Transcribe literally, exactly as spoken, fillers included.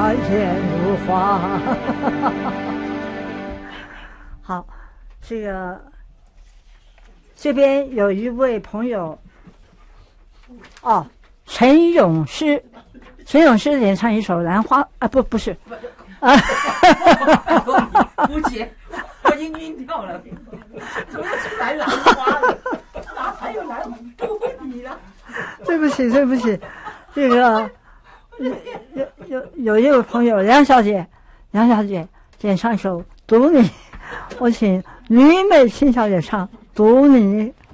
花艳如花。好，这个这边有一位朋友，哦，陈咏诗，陈咏诗演唱一首《兰花》啊，不，不是，啊， 吴姐，我已经晕掉了，怎么出来兰花了？哪还有兰花？不会比了。 对不起，对不起，这个有有有有一位朋友梁小姐，梁小姐演唱一首《读你》，我请吕美琴小姐唱《读你》。